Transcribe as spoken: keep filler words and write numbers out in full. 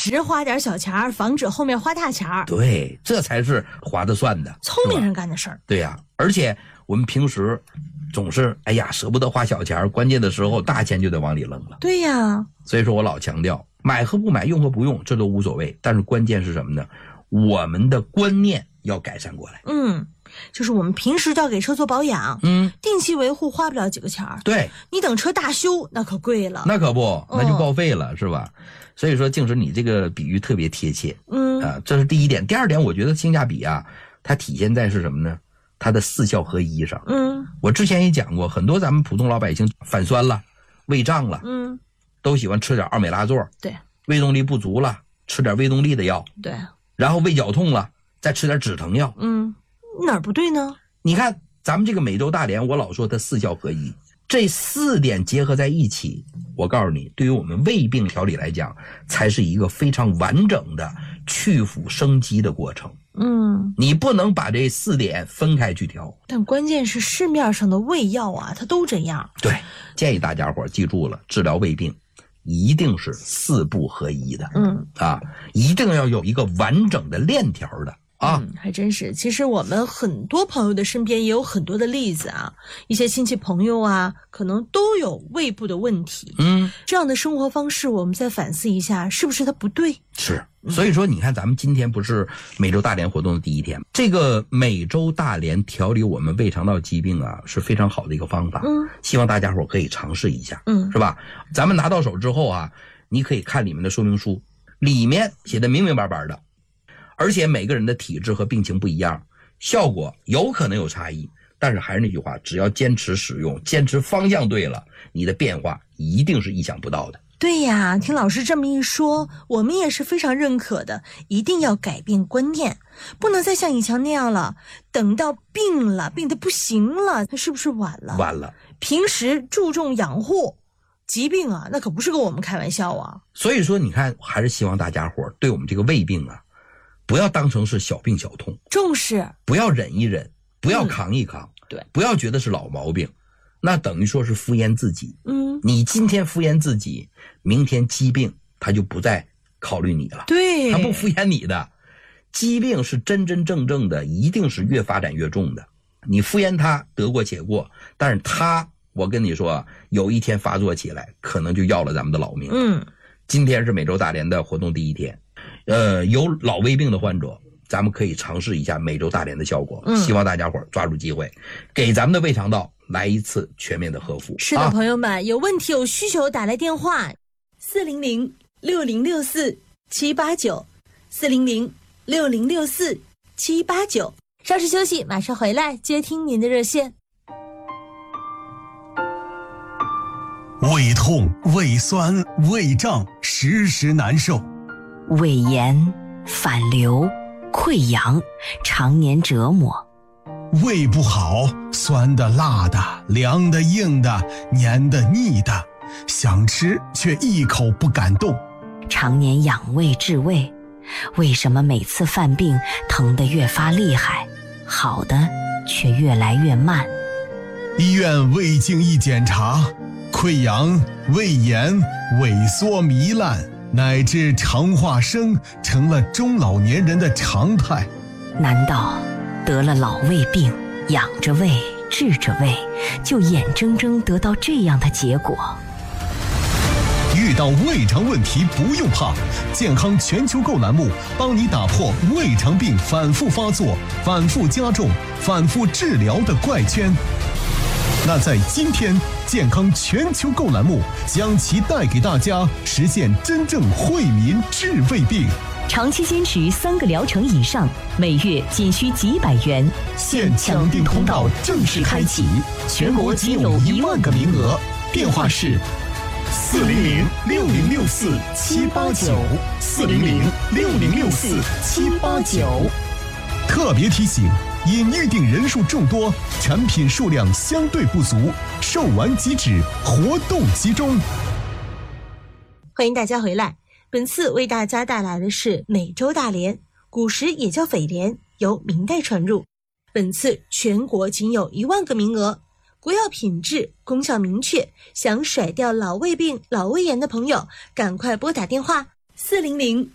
直花点小钱儿，防止后面花大钱儿。 对，这才是划得算的， 聪明人干的事儿。 对呀、啊，而且我们平时总是哎呀舍不得花小钱，关键的时候大钱就得往里扔了。 对呀， 所以说我老强调，买和不买，用和不用，这都无所谓，但是关键是什么呢？我们的观念要改善过来。 嗯，就是我们平时就要给车做保养， 嗯， 定期维护花不了几个钱儿。 对， 你等车大修那可贵了， 那可不，那就报废了，嗯、是吧？所以说静时你这个比喻特别贴切。 嗯啊，这是第一点。第二点，我觉得性价比啊，它体现在是什么呢？它的四效合一上。 嗯， 我之前也讲过，很多咱们普通老百姓反酸了、胃胀了， 嗯， 都喜欢吃点奥美拉唑。 对， 胃动力不足了，吃点胃动力的药。 对， 然后胃绞痛了，再吃点止疼药。 嗯，哪儿不对呢？ 你看咱们这个美洲大连，我老说它四效合一，这四点结合在一起，我告诉你，对于我们胃病调理来讲，才是一个非常完整的去腐生肌的过程。 嗯， 你不能把这四点分开去调。 但关键是市面上的胃药啊，它都这样。 对，建议大家伙记住了，治疗胃病一定是四步合一的。 嗯啊，一定要有一个完整的链条的。啊， 嗯，还真是。其实我们很多朋友的身边也有很多的例子啊，一些亲戚朋友啊，可能都有胃部的问题。 嗯， 这样的生活方式，我们再反思一下，是不是它不对？ 是。所以说，你看咱们今天不是美洲大连活动的第一天，这个美洲大连调理我们胃肠道疾病啊，是非常好的一个方法。 嗯， 希望大家伙可以尝试一下。 嗯， 是吧？咱们拿到手之后啊，你可以看里面的说明书，里面写的明明白白的。而且每个人的体质和病情不一样，效果有可能有差异，但是还是那句话，只要坚持使用，坚持方向对了，你的变化一定是意想不到的。 对呀，听老师这么一说，我们也是非常认可的，一定要改变观念，不能再像以前那样了，等到病了，病得不行了，那是不是晚了？ 晚了。 平时注重养护，疾病啊，那可不是跟我们开玩笑啊。 所以说，你看，还是希望大家伙对我们这个胃病啊，不要当成是小病小痛， 重视， 不要忍一忍，不要扛一扛， 嗯、对， 不要觉得是老毛病，那等于说是敷衍自己。 嗯， 你今天敷衍自己，明天疾病他就不再考虑你了， 对， 他不敷衍你的。疾病是真真正正的，一定是越发展越重的。你敷衍他得过且过，但是他，我跟你说，有一天发作起来，可能就要了咱们的老命。 嗯， 今天是美洲大连的活动第一天。呃，有老胃病的患者，咱们可以尝试一下美洲大连的效果。嗯，希望大家伙抓住机会，给咱们的胃肠道来一次全面的呵护。 是的， 啊、 朋友们，有问题有需求打来电话四零零六零六四七八九四零零六零六四七八九。稍事休息，马上回来接听您的热线。 胃痛、胃酸、胃胀，时时难受。 胃炎、反流、溃疡，常年折磨。 胃不好，酸的、辣的、凉的、硬的、黏的、腻的，想吃却一口不敢动。 常年养胃治胃，为什么每次犯病疼得越发厉害，好的却越来越慢？ 医院胃镜一检查，溃疡、胃炎、萎缩糜烂，乃至肠化生成了中老年人的常态。 难道得了老胃病，养着胃治着胃，就眼睁睁得到这样的结果？ 遇到胃肠问题不用怕，健康全球购栏目帮你打破胃肠病反复发作、反复加重、反复治疗的怪圈。那在今天，健康全球购栏目将其带给大家，实现真正惠民治胃病。 长期坚持三个疗程以上，每月仅需几百元， 现抢订通道正式开启，全国仅有一万个名额。电话是四零零六零六四七八九四零零六零六四七八九。特别提醒：因预定人数众多，产品数量相对不足，售完即止，活动集中。 欢迎大家回来。本次为大家带来的是美洲大连，古时也叫斐莲，由明代传入。本次全国仅有一万个名额，国药品质，功效明确，想甩掉老胃病、老胃炎的朋友，赶快拨打电话四零零